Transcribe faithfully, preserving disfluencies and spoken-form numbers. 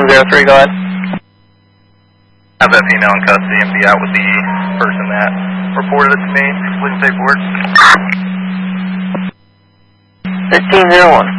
zero three, go ahead. Have that female in custody and be out with the person that reported it to me. Completing paperwork. thirteen zero one.